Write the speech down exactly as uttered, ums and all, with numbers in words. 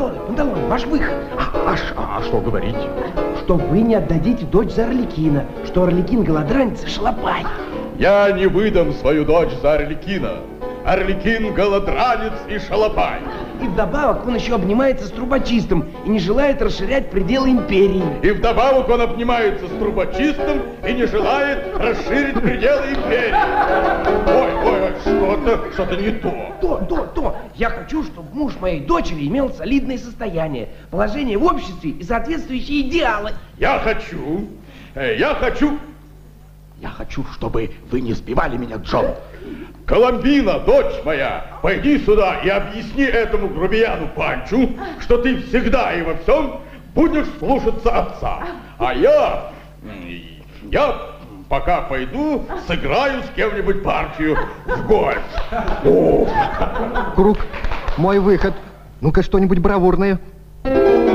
Панталоны, панталоны, ваш выход. А, а, а что говорить? Что вы не отдадите дочь за Арлекина, что Арлекин голодранец и шалопай. Я не выдам свою дочь за Арлекина. Арлекин голодранец и шалопай. И вдобавок он еще обнимается с трубочистом и не желает расширять пределы империи. И вдобавок он обнимается с трубочистом и не желает расширить пределы империи. Ой, ой, ой, что-то, что-то не то. То, то, то. Я хочу, чтобы муж моей дочери имел солидное состояние, положение в обществе и соответствующие идеалы. Я хочу, э, я хочу, я хочу, чтобы вы не сбивали меня, Джон. Коломбина, дочь моя, пойди сюда и объясни этому грубияну Панчу, что ты всегда и во всем будешь слушаться отца. А я, я пока пойду, сыграю с кем-нибудь партию в гольф. Круг, мой выход. Ну-ка, что-нибудь бравурное.